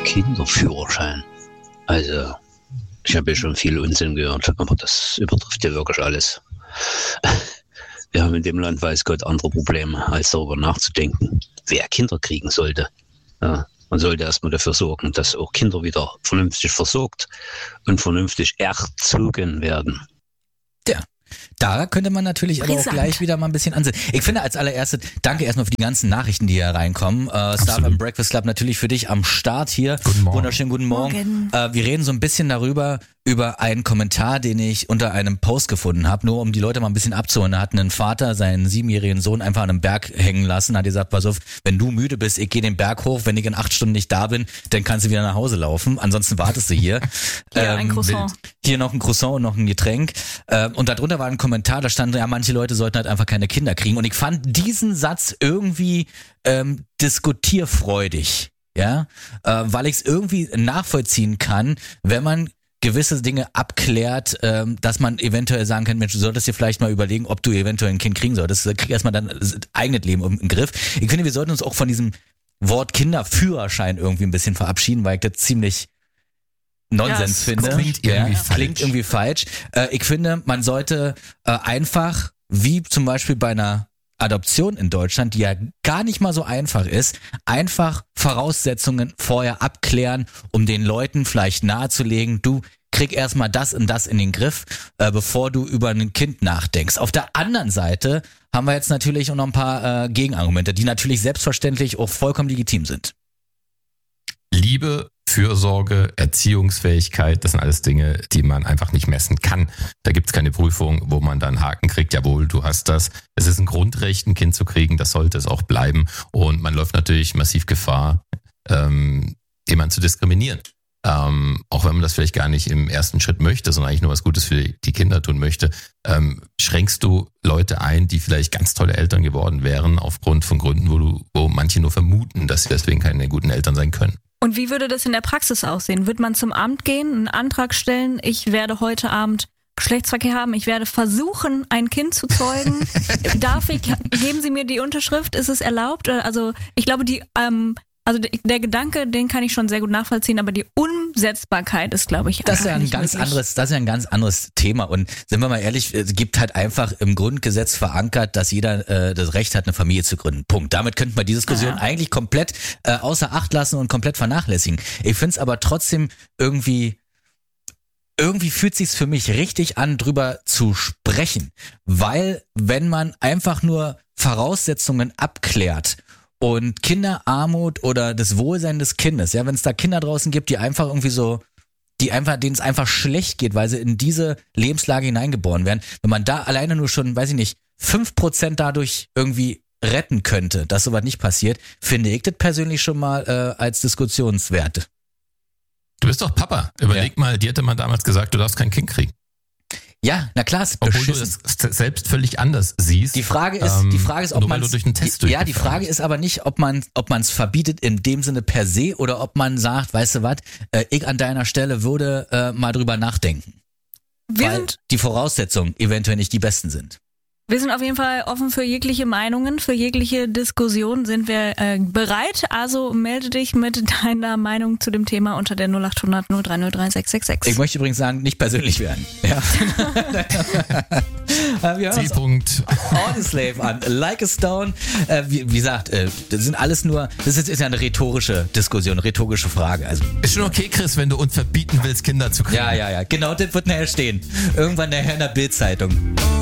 Kinderführerschein. Also, ich habe ja schon viel Unsinn gehört, aber das übertrifft ja wirklich alles. Wir haben in dem Land, weiß Gott, andere Probleme, als darüber nachzudenken, wer Kinder kriegen sollte. Ja, man sollte erstmal dafür sorgen, dass auch Kinder wieder vernünftig versorgt und vernünftig erzogen werden. Ja. Da könnte man natürlich aber auch gleich wieder mal ein bisschen ansehen. Ich finde als allererstes, danke erstmal für die ganzen Nachrichten, die hier reinkommen. Startup Breakfast Club natürlich für dich am Start hier. Guten Morgen. Wunderschönen guten Morgen. Wir reden so ein bisschen über einen Kommentar, den ich unter einem Post gefunden habe, nur um die Leute mal ein bisschen abzuholen. Da hat ein Vater seinen 7-jährigen Sohn einfach an einem Berg hängen lassen, hat gesagt, pass auf, wenn du müde bist, ich gehe den Berg hoch, wenn ich in 8 Stunden nicht da bin, dann kannst du wieder nach Hause laufen, ansonsten wartest du hier. Ein Croissant. Hier noch ein Croissant und noch ein Getränk. Und darunter war ein Kommentar, da stand, ja, manche Leute sollten halt einfach keine Kinder kriegen. Und ich fand diesen Satz irgendwie diskutierfreudig, ja, weil ich es irgendwie nachvollziehen kann, wenn man gewisse Dinge abklärt, dass man eventuell sagen kann, Mensch, du solltest dir vielleicht mal überlegen, ob du eventuell ein Kind kriegen solltest. Krieg erstmal dein eigenes Leben im Griff. Ich finde, wir sollten uns auch von diesem Wort Kinderführerschein irgendwie ein bisschen verabschieden, weil ich das ziemlich Nonsens finde. Klingt irgendwie falsch. Ich finde, man sollte einfach, wie zum Beispiel bei einer Adoption in Deutschland, die ja gar nicht mal so einfach ist, einfach Voraussetzungen vorher abklären, um den Leuten vielleicht nahezulegen, du krieg erstmal das und das in den Griff, bevor du über ein Kind nachdenkst. Auf der anderen Seite haben wir jetzt natürlich auch noch ein paar Gegenargumente, die natürlich selbstverständlich auch vollkommen legitim sind. Liebe, Fürsorge, Erziehungsfähigkeit, das sind alles Dinge, die man einfach nicht messen kann. Da gibt's keine Prüfung, wo man dann Haken kriegt, jawohl, du hast das. Es ist ein Grundrecht, ein Kind zu kriegen, das sollte es auch bleiben. Und man läuft natürlich massiv Gefahr, jemanden zu diskriminieren. Auch wenn man das vielleicht gar nicht im ersten Schritt möchte, sondern eigentlich nur was Gutes für die Kinder tun möchte, schränkst du Leute ein, die vielleicht ganz tolle Eltern geworden wären, aufgrund von Gründen, wo manche nur vermuten, dass sie deswegen keine guten Eltern sein können. Und wie würde das in der Praxis aussehen? Wird man zum Amt gehen, einen Antrag stellen, ich werde heute Abend Geschlechtsverkehr haben, ich werde versuchen, ein Kind zu zeugen? Geben Sie mir die Unterschrift, ist es erlaubt? Also ich glaube, der Gedanke, den kann ich schon sehr gut nachvollziehen, aber die Umsetzbarkeit ist, glaube ich, das ist ja ein ganz anderes Thema. Und sind wir mal ehrlich, es gibt halt einfach im Grundgesetz verankert, dass jeder das Recht hat, eine Familie zu gründen. Punkt. Damit könnten wir die Diskussion eigentlich komplett außer Acht lassen und komplett vernachlässigen. Ich finde es aber trotzdem irgendwie fühlt sich's für mich richtig an, drüber zu sprechen, weil wenn man einfach nur Voraussetzungen abklärt und Kinderarmut oder das Wohlsein des Kindes, ja, wenn es da Kinder draußen gibt, denen es einfach schlecht geht, weil sie in diese Lebenslage hineingeboren werden, wenn man da alleine nur schon, 5% dadurch irgendwie retten könnte, dass sowas nicht passiert, finde ich das persönlich schon mal als diskussionswert. Du bist doch Papa. Überleg mal, dir hätte man damals gesagt, du darfst kein Kind kriegen. Ja, na klar, ist beschissen. Obwohl du es selbst völlig anders siehst. Die Frage ist, ob man durch einen Test die Frage ist aber nicht, ob man es verbietet in dem Sinne per se oder ob man sagt, weißt du was, ich an deiner Stelle würde mal drüber nachdenken. Weil die Voraussetzungen eventuell nicht die besten sind. Wir sind auf jeden Fall offen für jegliche Meinungen, für jegliche Diskussion sind wir bereit. Also melde dich mit deiner Meinung zu dem Thema unter der 0800 0303 666. Ich möchte übrigens sagen, nicht persönlich werden. Ja. Wir hören uns Audioslave an. Like a Stone. Wie gesagt, das sind alles nur, das ist ja eine rhetorische Diskussion, rhetorische Frage. Also, ist schon okay, Chris, wenn du uns verbieten willst, Kinder zu kriegen. Ja. Genau, das wird nachher stehen. Irgendwann nachher in der Bild-Zeitung.